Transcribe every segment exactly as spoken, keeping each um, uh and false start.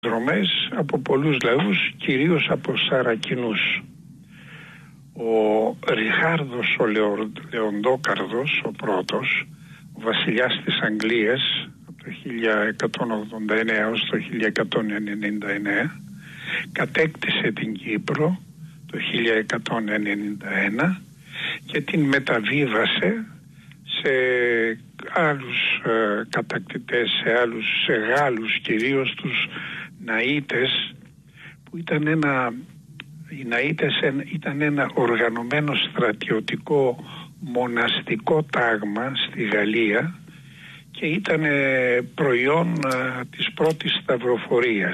δρομές από πολλούς λαούς, κυρίως από Σαρακινούς. Ο Ριχάρδος ο Λεοντόκαρδος, ο πρώτος, ο βασιλιάς της Αγγλίας από το χίλια εκατόν ογδόντα εννέα έως το χίλια εκατόν ενενήντα εννέα, κατέκτησε την Κύπρο το χίλια εκατόν ενενήντα ένα και την μεταβίβασε σε άλλους ε, κατακτητές, σε άλλους, σε Γάλλους, κυρίως τους Ναΐτες, που ήταν ένα, οι Ναΐτες ήταν ένα οργανωμένο στρατιωτικό μοναστικό τάγμα στη Γαλλία και ήταν προϊόν ε, της πρώτης σταυροφορίας.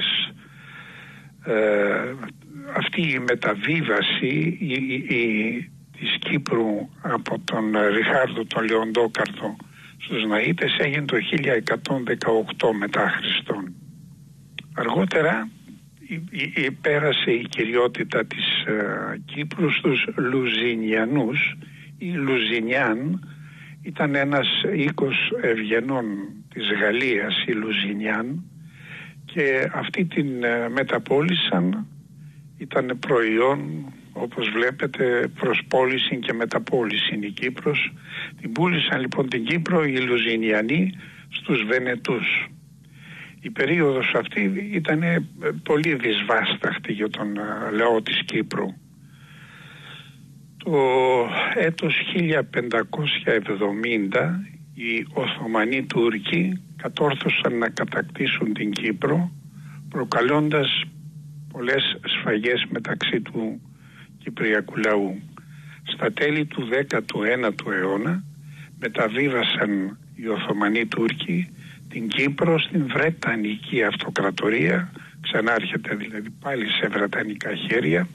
Ε, αυτή η μεταβίβαση η, η, η, της Κύπρου από τον Ριχάρδο τον Λεοντόκαρδο στους Ναΐτες έγινε το χίλια εκατόν δεκαοκτώ μετά Χριστόν. Αργότερα η, η, η, πέρασε η κυριότητα της uh, Κύπρου στους Λουζινιανούς. Οι Λουζινιάν ήταν ένας οίκος ευγενών της Γαλλίας, οι Λουζινιάν, και αυτοί την uh, μεταπώλησαν. Ήταν προϊόν, όπως βλέπετε, προς πώληση και μεταπώληση η Κύπρος. Την πούλησαν λοιπόν την Κύπρο οι Λουζινιανοί στους Βενετούς. Η περίοδος αυτή ήταν πολύ δυσβάσταχτη για τον λαό της Κύπρου. Το έτος χίλια πεντακόσια εβδομήντα οι Οθωμανοί Τούρκοι κατόρθωσαν να κατακτήσουν την Κύπρο, προκαλώντας πολλές σφαγές μεταξύ του κυπριακού λαού. Στα τέλη του δέκατου ένατου αιώνα μεταβίβασαν οι Οθωμανοί Τούρκοι την Κύπρο στην Βρετανική Αυτοκρατορία, ξανάρχεται δηλαδή πάλι σε βρετανικά χέρια,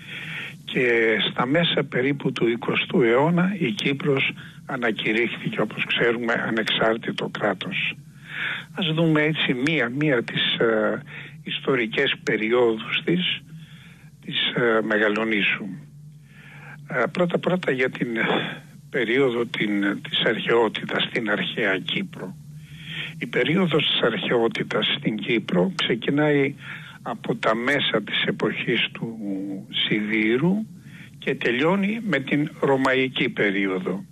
και στα μέσα περίπου του εικοστού αιώνα η Κύπρος ανακηρύχθηκε, όπως ξέρουμε, ανεξάρτητο κράτος. Ας δούμε έτσι μία-μία τις ε, ιστορικές περιόδους της, της ε, Μεγαλονήσου. Πρώτα-πρώτα για την περίοδο την, της αρχαιότητας στην αρχαία Κύπρο. Η περίοδος της αρχαιότητας στην Κύπρο ξεκινάει από τα μέσα της εποχής του Σιδήρου και τελειώνει με την Ρωμαϊκή περίοδο.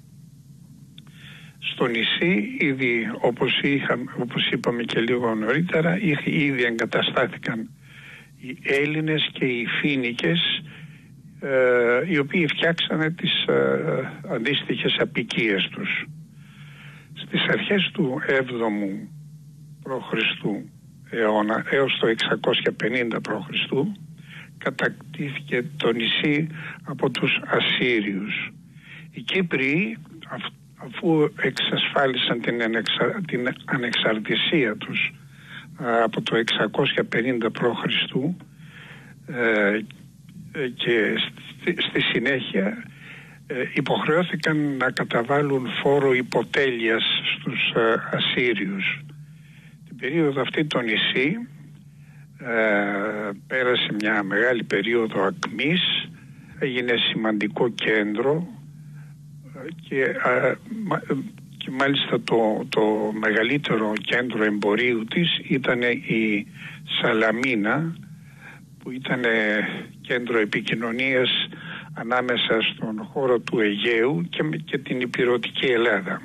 Στο νησί ήδη, όπως, είχαμε, όπως είπαμε και λίγο νωρίτερα, ήδη εγκαταστάθηκαν οι Έλληνες και οι Φοίνικες, ε, οι οποίοι φτιάξανε τις ε, αντίστοιχες αποικίες τους. Στις αρχές του έβδομου π.Χ. αιώνα έως το εξακόσια πενήντα π.Χ. κατακτήθηκε το νησί από τους Ασσύριους. Οι Κύπριοι, αφού εξασφάλισαν την, ανεξα... την ανεξαρτησία τους από το εξακόσια πενήντα π.Χ. ε, και στη, στη συνέχεια ε, υποχρεώθηκαν να καταβάλουν φόρο υποτέλειας στους ε, Ασσύριους. Την περίοδο αυτή το νησί ε, πέρασε μια μεγάλη περίοδο ακμής, έγινε σημαντικό κέντρο και, ε, και μάλιστα το, το μεγαλύτερο κέντρο εμπορίου της ήταν η Σαλαμίνα, που ήταν κέντρο επικοινωνίας ανάμεσα στον χώρο του Αιγαίου και, και την Ηπειρωτική Ελλάδα.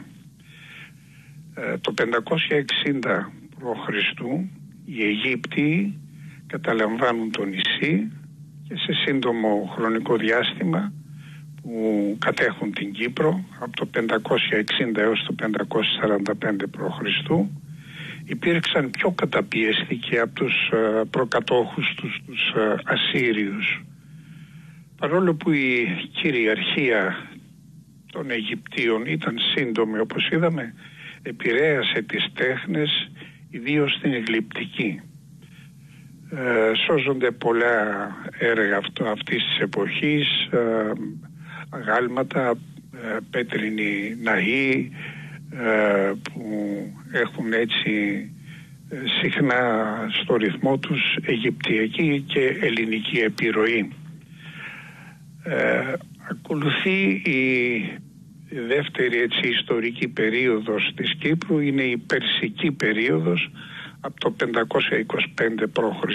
Ε, το πεντακόσια εξήντα π.Χ. οι Αιγύπτιοι καταλαμβάνουν το νησί και σε σύντομο χρονικό διάστημα που κατέχουν την Κύπρο, από το πεντακόσια εξήντα έως το πεντακόσια σαράντα πέντε π.Χ. υπήρξαν πιο καταπιεστικοί από τους προκατόχους τους, τους Ασσύριους. Παρόλο που η κυριαρχία των Αιγυπτίων ήταν σύντομη, όπως είδαμε, επηρέασε τις τέχνες, ιδίως την γλυπτική. Ε, σώζονται πολλά έργα αυτό, αυτής της εποχής, ε, αγάλματα, ε, πέτρινοι ναοί, ε, που έχουν έτσι ε, συχνά στο ρυθμό τους αιγυπτιακή και ελληνική επιρροή. Ε, ακολουθεί η δεύτερη έτσι ιστορική περίοδος της Κύπρου, είναι η Περσική περίοδος από το πεντακόσια είκοσι πέντε π.Χ.